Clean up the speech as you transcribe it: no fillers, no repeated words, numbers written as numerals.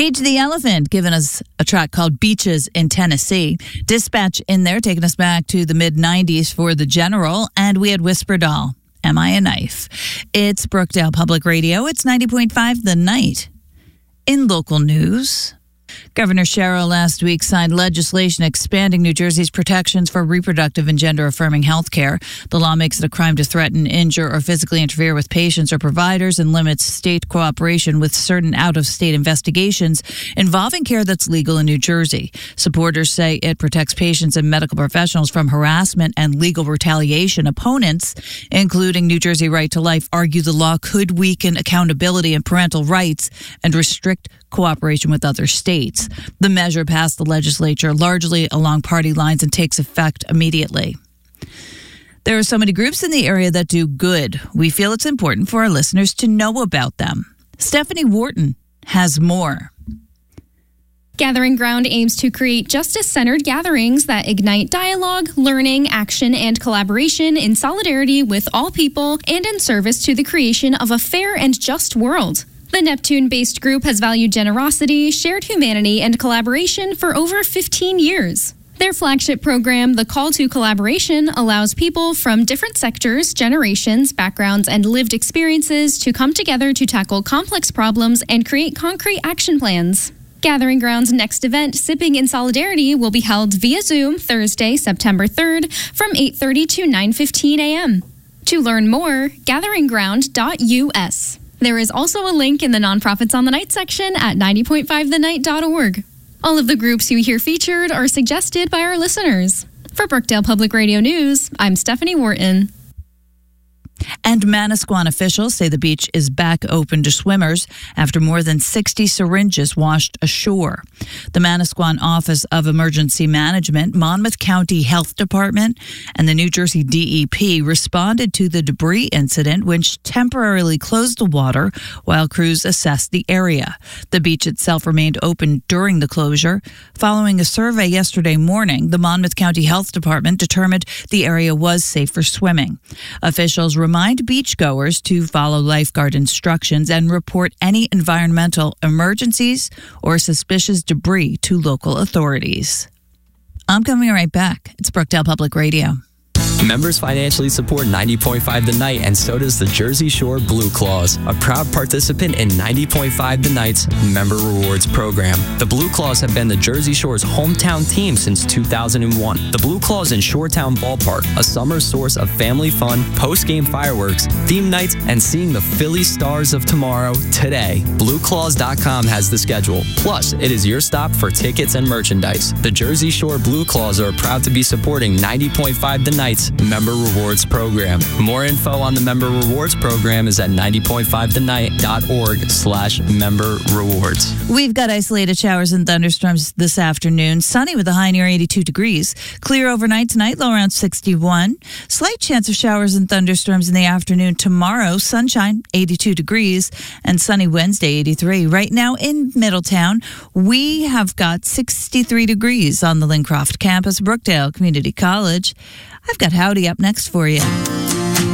Cage the Elephant, giving us a track called Beaches in Tennessee. Dispatch in there, taking us back to the mid-90s for The General. And we had Whisper Doll, Am I a Knife? It's Brookdale Public Radio. It's 90.5 The Night. In local news, Governor Sherrill last week signed legislation expanding New Jersey's protections for reproductive and gender-affirming health care. The law makes it a crime to threaten, injure, or physically interfere with patients or providers and limits state cooperation with certain out-of-state investigations involving care that's legal in New Jersey. Supporters say it protects patients and medical professionals from harassment and legal retaliation. Opponents, including New Jersey Right to Life, argue the law could weaken accountability and parental rights and restrict cooperation with other states. The measure passed the legislature largely along party lines and takes effect immediately. There are so many groups in the area that do good. We feel it's important for our listeners to know about them. Stephanie Wharton has more. Gathering Ground aims to create justice-centered gatherings that ignite dialogue, learning, action, and collaboration in solidarity with all people and in service to the creation of a fair and just world. The Neptune-based group has valued generosity, shared humanity, and collaboration for over 15 years. Their flagship program, The Call to Collaboration, allows people from different sectors, generations, backgrounds, and lived experiences to come together to tackle complex problems and create concrete action plans. Gathering Ground's next event, Sipping in Solidarity, will be held via Zoom Thursday, September 3rd from 8:30 to 9:15 a.m. To learn more, gatheringground.us. There is also a link in the Nonprofits on the Night section at 90.5thenight.org. All of the groups you hear featured are suggested by our listeners. For Brookdale Public Radio News, I'm Stephanie Wharton. And Manasquan officials say the beach is back open to swimmers after more than 60 syringes washed ashore. The Manasquan Office of Emergency Management, Monmouth County Health Department, and the New Jersey DEP responded to the debris incident, which temporarily closed the water while crews assessed the area. The beach itself remained open during the closure. Following a survey yesterday morning, the Monmouth County Health Department determined the area was safe for swimming. Officials remind beachgoers to follow lifeguard instructions and report any environmental emergencies or suspicious debris to local authorities. I'm coming right back. It's Brookdale Public Radio. Members financially support 90.5 The Night, and so does the Jersey Shore Blue Claws, a proud participant in 90.5 The Night's Member Rewards program. The Blue Claws have been the Jersey Shore's hometown team since 2001. The Blue Claws in Shoretown Ballpark, a summer source of family fun, post-game fireworks, theme nights, and seeing the Philly Stars of tomorrow today. BlueClaws.com has the schedule. Plus, it is your stop for tickets and merchandise. The Jersey Shore Blue Claws are proud to be supporting 90.5 The Night's Member Rewards program. More info on the Member Rewards program is at 90.5thenight.org/member rewards. We've got isolated showers and thunderstorms this afternoon. Sunny with a high near 82 degrees. Clear overnight tonight, low around 61. Slight chance of showers and thunderstorms in the afternoon tomorrow. Sunshine, 82 degrees. And sunny Wednesday, 83. Right now in Middletown, we have got 63 degrees on the Lincroft campus, Brookdale Community College. I've got Howdy up next for you.